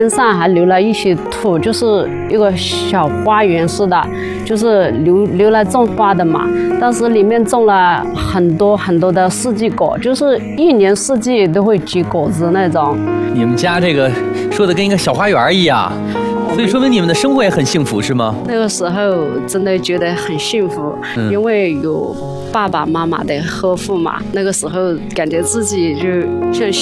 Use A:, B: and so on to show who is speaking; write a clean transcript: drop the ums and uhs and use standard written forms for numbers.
A: 身上还留了一些土，就是一个小花园似的，就是留来种花的嘛。但是里面种了很多很多的四季果，就是一年四季都会结果子那种。
B: 你们家这个说的跟一个小花园一样，所以说明你们的生活也很幸福，是吗？
A: 那个时候真的觉得很幸福，因为有爸爸妈妈的呵护嘛。那个时候感觉自己就像